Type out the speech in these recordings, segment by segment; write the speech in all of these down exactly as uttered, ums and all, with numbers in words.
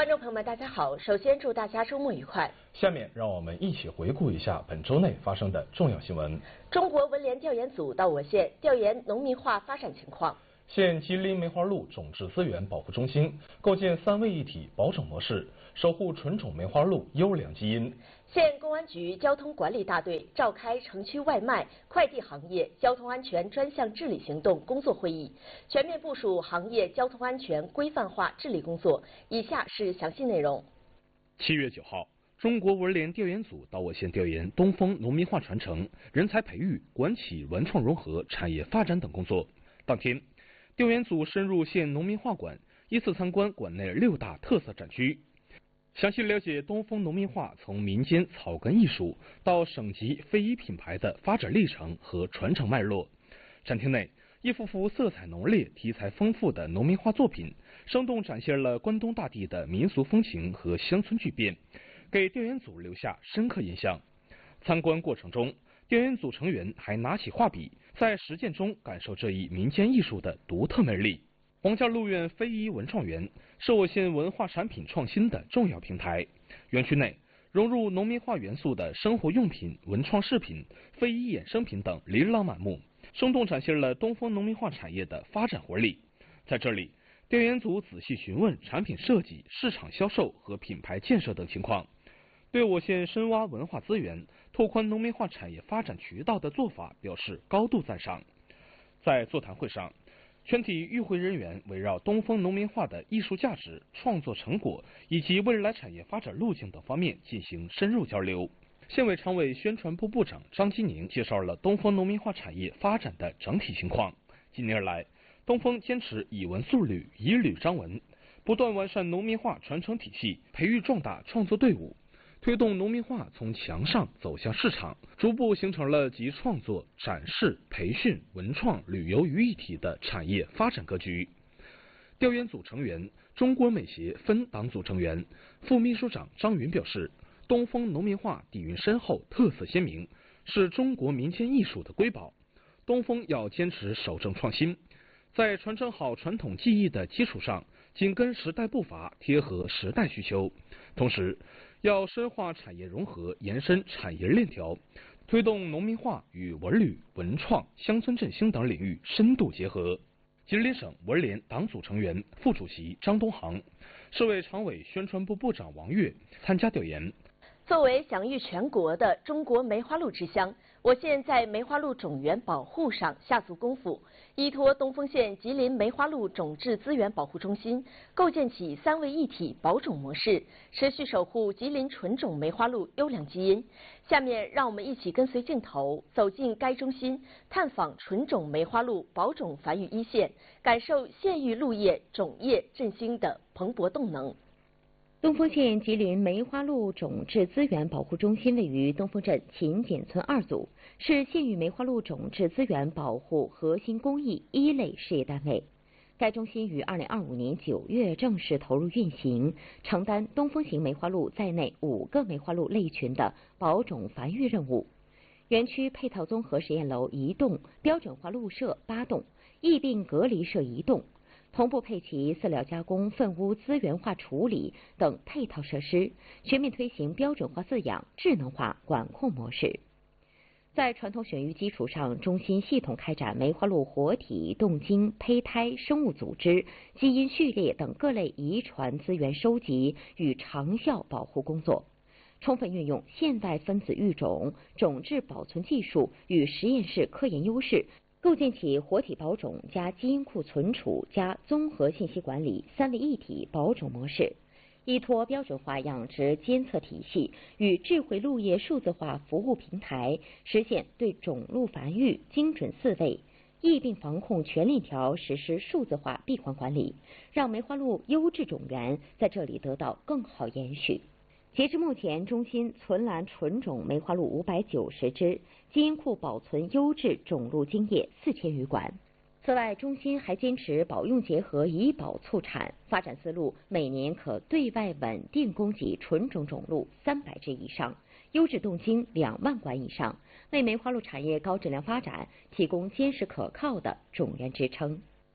观众朋友们，大家好！首先祝大家周末愉快。 下面让我们一起回顾一下本周内发生的重要新闻。 中国文联调研组到我县调研农民化发展情况。 县吉林梅花鹿种质资源保护中心构建三位一体保种模式，守护纯种梅花鹿优良基因。 县公安局交通管理大队召开城区外卖、快递行业交通安全专项治理行动工作会议，全面部署行业交通安全规范化治理工作。以下是详细内容。 七月九号，中国文联调研组到我县调研东风农民化传承、人才培育、管企文创融合、产业发展等工作。当天，调研组深入县农民化馆，依次参观馆内六大特色展区，详细了解东风农民化从民间草根艺术到省级非遗品牌的发展历程和传承脉络。展厅内，一幅幅色彩浓烈、题材丰富的农民画作品，生动展现了关东大地的民俗风情和乡村巨变，给调研组留下深刻印象。参观过程中，调研组成员还拿起画笔，在实践中感受这一民间艺术的独特魅力。王家路苑非遗文创园是我县文化产品创新的重要平台。园区内融入农民化元素的生活用品、文创饰品、非遗衍生品等琳琅满目，生动展现了东风农民化产业的发展活力。在这里，调研组仔细询问产品设计、市场销售和品牌建设等情况，对我县深挖文化资源、拓宽农民化产业发展渠道的做法表示高度赞赏。在座谈会上，全体与会人员围绕东风农民化的艺术价值、创作成果以及未来产业发展路径等方面进行深入交流。县委常委宣传部部长张基宁介绍了东风农民化产业发展的整体情况。近年来，东风坚持以文塑履、以履章文，不断完善农民化传承体系，培育壮大创作队伍，推动农民化从墙上走向市场，逐步形成了集创作、展示、培训、文创、旅游于一体的产业发展格局。调研组成员、中国美协分党组成员、副秘书长张云表示，东风农民化底蕴深厚、特色鲜明，是中国民间艺术的瑰宝。东风要坚持守正创新，在传承好传统技艺的基础上，紧跟时代步伐，贴合时代需求，同时要深化产业融合，延伸产业链条，推动农民化与文旅、文创、乡村振兴等领域深度结合。吉林省文联党组成员、副主席张东航，市委常委宣传部部长王跃参加调研。 作为享誉全国的中国梅花鹿之乡，我县在梅花鹿种源保护上下足功夫，依托东丰县吉林梅花鹿种质资源保护中心，构建起三位一体保种模式，持续守护吉林纯种梅花鹿优良基因。下面让我们一起跟随镜头走进该中心，探访纯种梅花鹿保种繁育一线，感受县域鹿业种业振兴的蓬勃动能。 东丰县吉林梅花鹿种质资源保护中心位于东丰镇秦简村二组，是县域梅花鹿种质资源保护核心公益一类事业单位。该中心于二零二五年九月正式投入运行，承担东风型梅花鹿在内五个梅花鹿类群的保种繁育任务。园区配套综合实验楼一栋，标准化鹿舍八栋，疫病隔离舍一栋，同步配齐饲料加工、粪污资源化处理等配套设施，全面推行标准化饲养、智能化管控模式。在传统选育基础上，中心系统开展梅花鹿活体、动精、胚胎、生物组织、基因序列等各类遗传资源收集与长效保护工作，充分运用现代分子育种、种质保存技术与实验室科研优势，构建起活体保种加基因库存储加综合信息管理三位一体保种模式，依托标准化养殖监测体系与智慧鹿业数字化服务平台，实现对种鹿繁育精准饲喂、疫病防控全链条实施数字化闭环管理，让梅花鹿优质种源在这里得到更好延续。截至目前，中心存栏纯种梅花鹿五百九十只，基因库保存优质种鹿精液四千余管。此外，中心还坚持保用结合，以保促产，发展思路每年可对外稳定供给纯种种鹿三百只以上，优质动精两万管以上，为梅花鹿产业高质量发展提供坚实可靠的种源支撑。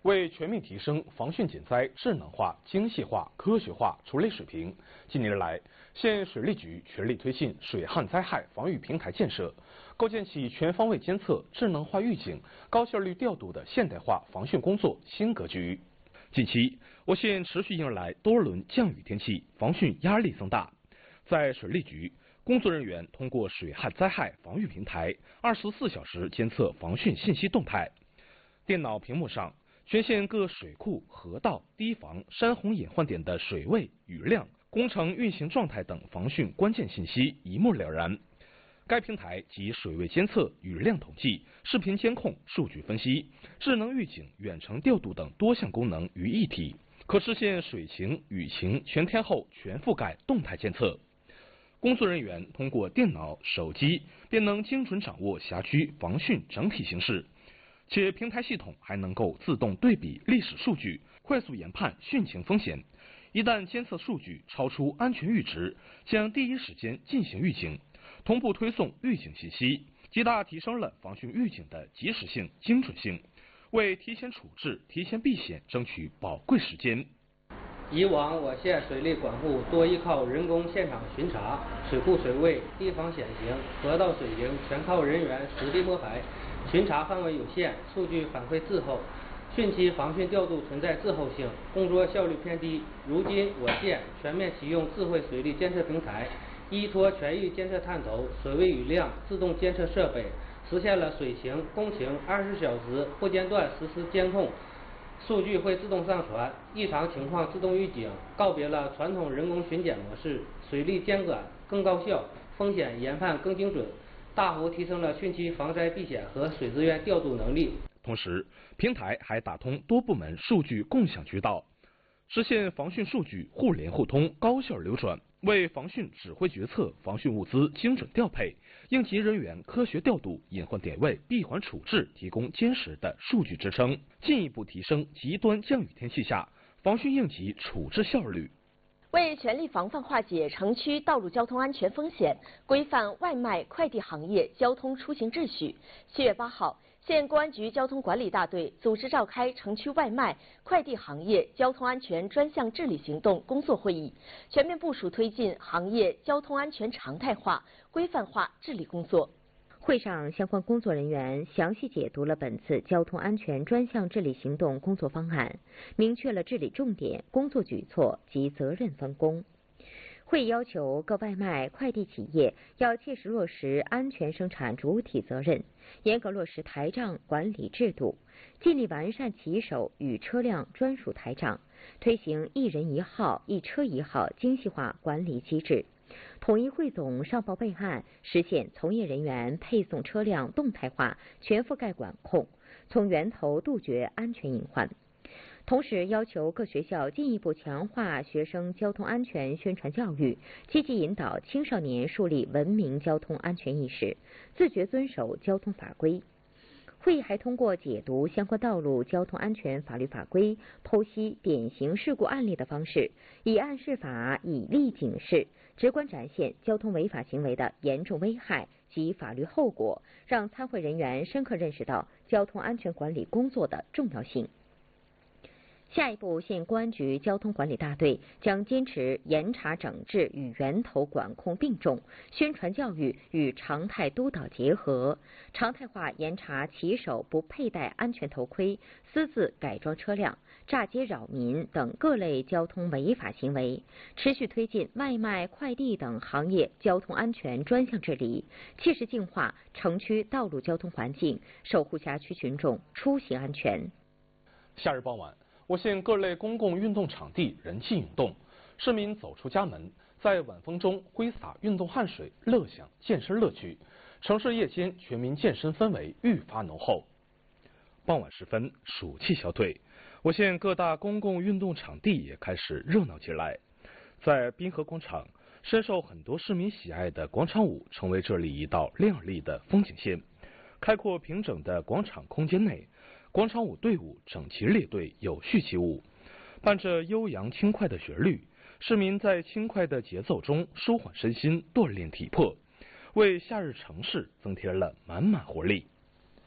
为全面提升防汛减灾智能化、精细化、科学化处理水平，近年来，县水利局全力推进水旱灾害防御平台建设，构建起全方位监测、智能化预警、高效率调度的现代化防汛工作新格局。近期，我县持续迎来多轮降雨天气，防汛压力增大。在水利局，工作人员通过水旱灾害防御平台，二十四小时监测防汛信息动态。电脑屏幕上，全县各水库、河道、堤防、山洪隐患点的水位、雨量、工程运行状态等防汛关键信息一目了然。该平台集水位监测、雨量统计、视频监控、数据分析、智能预警、远程调度等多项功能于一体，可实现水情、雨情全天候、全覆盖动态监测。工作人员通过电脑、手机便能精准掌握辖区防汛整体形势。且平台系统还能够自动对比历史数据，快速研判汛情风险。一旦监测数据超出安全阈值，将第一时间进行预警，同步推送预警信息，极大提升了防汛预警的及时性、精准性，为提前处置、提前避险争取宝贵时间。 以往我县水利管护多依靠人工现场巡查，水库水位、堤防险情、河道水情全靠人员实地摸排。巡查范围有限，数据反馈滞后，汛期防汛调度存在滞后性，工作效率偏低。如今我县全面启用智慧水利监测平台，依托全域监测探头、水位雨量自动监测设备，实现了水情、工情二十四小时不间断实时监控，数据会自动上传，异常情况自动预警，告别了传统人工巡检模式，水利监管更高效，风险研判更精准，大幅提升了汛期防灾避险和水资源调度能力。 同时，平台还打通多部门数据共享渠道，实现防汛数据互联互通、高效流转，为防汛指挥决策、防汛物资精准调配、应急人员科学调度、隐患点位闭环处置提供坚实的数据支撑，进一步提升极端降雨天气下防汛应急处置效率。 为全力防范化解城区道路交通安全风险，规范外卖快递行业交通出行秩序，七月八号，县公安局交通管理大队组织召开城区外卖快递行业交通安全专项治理行动工作会议，全面部署推进行业交通安全常态化、规范化治理工作。 会上，相关工作人员详细解读了本次交通安全专项治理行动工作方案，明确了治理重点、工作举措及责任分工。会议要求各外卖快递企业要切实落实安全生产主体责任，严格落实台账管理制度，尽力完善骑手与车辆专属台账，推行一人一号、一车一号精细化管理机制。统一汇总上报备案，实现从业人员配送车辆动态化、全覆盖管控，从源头杜绝安全隐患。同时要求各学校进一步强化学生交通安全宣传教育，积极引导青少年树立文明交通安全意识，自觉遵守交通法规。会议还通过解读相关道路交通安全法律法规、剖析典型事故案例的方式，以案释法、以例警示，直观展现交通违法行为的严重危害及法律后果，让参会人员深刻认识到交通安全管理工作的重要性。下一步，县公安局交通管理大队将坚持严查整治与源头管控并重，宣传教育与常态督导结合，常态化严查骑手不佩戴安全头盔、私自改装车辆、炸街扰民等各类交通违法行为，持续推进外卖、快递等行业交通安全专项治理，切实净化城区道路交通环境，守护辖区群众出行安全。 夏日傍晚，我县各类公共运动场地人气涌动，市民走出家门，在晚风中挥洒运动汗水，乐享健身乐趣。城市夜间全民健身氛围愈发浓厚。傍晚时分，暑气消退，我县各大公共运动场地也开始热闹起来。在滨河广场，深受很多市民喜爱的广场舞成为这里一道亮丽的风景线。开阔平整的广场空间内，广场舞队伍整齐列队，有序起舞，伴着悠扬轻快的旋律，市民在轻快的节奏中舒缓身心，锻炼体魄，为夏日城市增添了满满活力。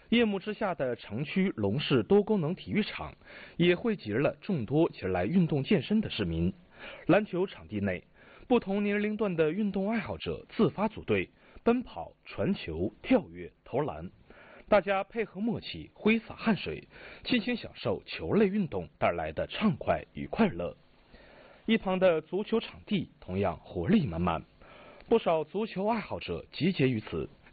夜幕之下的城区龙氏多功能体育场也汇集了众多前来运动健身的市民。篮球场地内，不同年龄段的运动爱好者自发组队奔跑、传球、跳跃、投篮，大家配合默契，挥洒汗水，尽情享受球类运动带来的畅快与快乐。一旁的足球场地同样活力满满，不少足球爱好者集结于此，